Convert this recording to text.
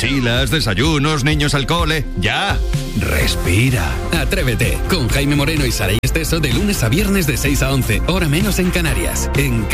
mochilas, desayunos, niños al cole. ¡Ya! Respira. Atrévete con Jaime Moreno y Saray Esteso de lunes a viernes de 6 a 11, hora menos en Canarias. En